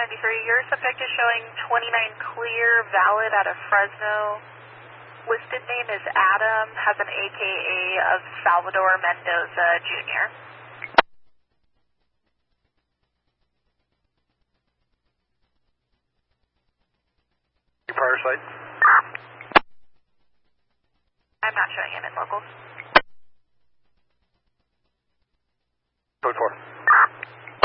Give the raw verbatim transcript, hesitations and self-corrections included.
ninety-three. Your subject is showing twenty-nine clear, valid out of Fresno. Listed name is Adam, has an A K A of Salvador Mendoza, Junior Prior site? I'm not showing him in locals. Code four.